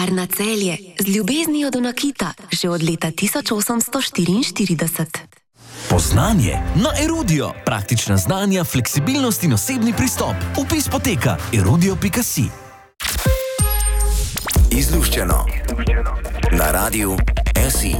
Tovarna Celje, z ljubeznijo do nakita, že od leta 1844. Poznanje na Erudio. Praktična znanja, fleksibilnost in osebni pristop. Vpis poteka erudio.si. Izluščeno na Radiu SI.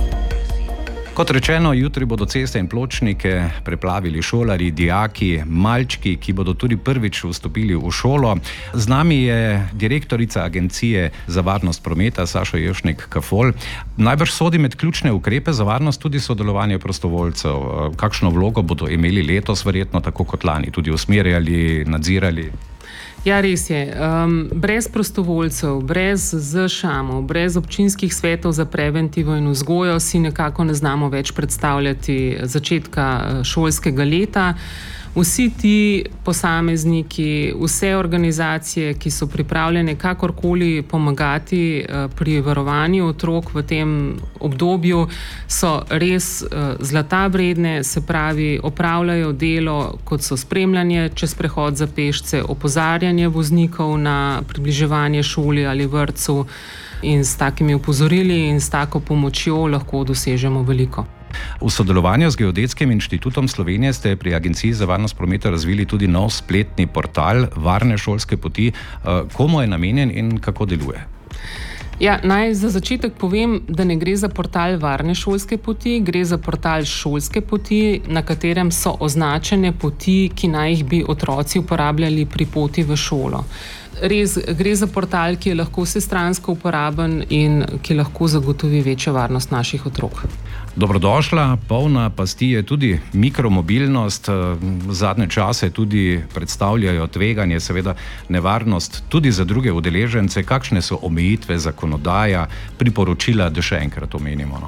Kot rečeno, jutri bodo ceste in pločnike preplavili šolarji, dijaki, malčki, ki bodo tudi prvič vstopili v šolo. Z nami je direktorica Agencije za varnost prometa Saša Jevšnik-Kafol. Najbrž sodi med ključne ukrepe za varnost tudi sodelovanje prostovoljcev. Kakšno vlogo bodo imeli letos, verjetno tako kot lani, tudi usmerjali, nadzirali? Ja, res je. Brez prostovoljcev, brez ZŠAM-ov, brez občinskih svetov za preventivo in vzgojo si nekako ne znamo več predstavljati začetka šolskega leta. Vsi ti posamezniki, vse organizacije, ki so pripravljene kakorkoli pomagati pri varovanju otrok v tem obdobju, so res zlata vredne, se pravi, opravljajo delo, kot so spremljanje čez prehod za pešce, opozarjanje voznikov na približevanje šoli ali vrtcu, in s takimi opozorili in s tako pomočjo lahko dosežemo veliko. V sodelovanju z Geodetskim inštitutom Slovenije ste pri Agenciji za varnost prometa razvili tudi nov spletni portal Varne šolske poti. Komu je namenjen in kako deluje? Ja, naj za začetek povem, da ne gre za portal Varne šolske poti, gre za portal Šolske poti, na katerem so označene poti, ki naj jih bi otroci uporabljali pri poti v šolo. Res gre za portal, ki je lahko vsestransko uporaben in ki lahko zagotovi večjo varnost naših otrok. Dobrodošla, polna pasti je tudi mikromobilnost. Zadnje čase tudi predstavljajo tveganje, seveda nevarnost tudi za druge udeležence. Kakšne so omejitve, zakonodaja, priporočila, da še enkrat omenimo?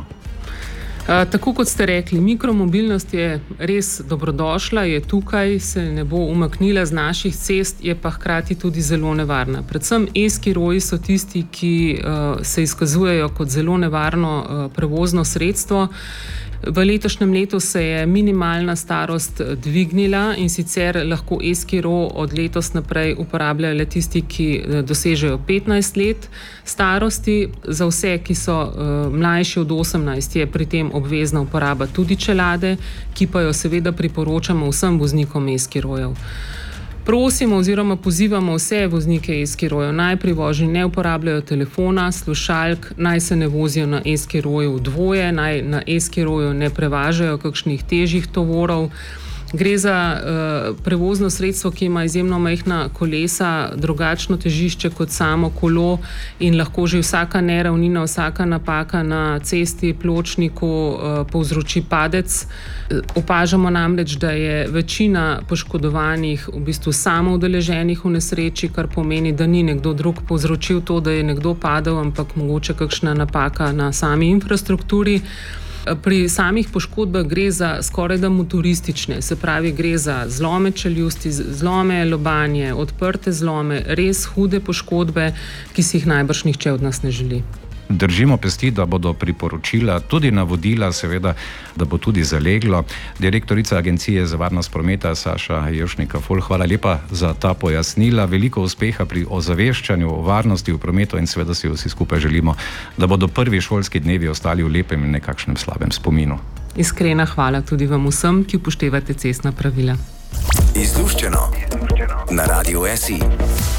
Tako kot ste rekli, mikromobilnost je res dobrodošla, je tukaj, se ne bo umaknila z naših cest, je pa hkrati tudi zelo nevarna. Predvsem e-skiroji so tisti, ki se izkazujejo kot zelo nevarno prevozno sredstvo. V letošnjem letu se je minimalna starost dvignila in sicer lahko e-skiro od letos naprej uporabljajo le tisti, ki dosežejo 15 let starosti. Za vse, ki so mlajši od 18, je pri tem obvezna uporaba tudi čelade, ki pa jo seveda priporočamo vsem voznikom e-skirojev. Prosimo oziroma pozivamo vse voznike e-skirojev, naj pri vožnji ne uporabljajo telefona, slušalk, naj se ne vozijo na e-skiroju dvoje, naj na e-skiroju ne prevažajo kakšnih težjih tovorov. Gre za prevozno sredstvo, ki ima izjemno majhna kolesa, drugačno težišče kot samo kolo in lahko že vsaka neravnina, vsaka napaka na cesti, pločniku povzroči padec. Opažamo namreč, da je večina poškodovanih v bistvu samo udeleženih v nesreči, kar pomeni, da ni nekdo drug povzročil to, da je nekdo padel, ampak mogoče kakšna napaka na sami infrastrukturi. Pri samih poškodbah gre za skorajda motoristične, se pravi, gre za zlome čeljusti, zlome lobanje, odprte zlome, res hude poškodbe, ki si jih najbrž nihče od nas ne želi. Držimo pesti, da bodo priporočila, tudi navodila, seveda, da bo tudi zaleglo. Direktorica Agencije za varnost prometa Saša Jevšnik-Kafol, hvala lepa za ta pojasnila. Veliko uspeha pri ozaveščanju o varnosti v prometu in seveda si vsi skupaj želimo, da bodo prvi šolski dnevi ostali v lepem in nekakšnem slabem spominu. Iskrena hvala tudi vam vsem, ki upoštevate cestna pravila. Izluščeno na Radiu SI.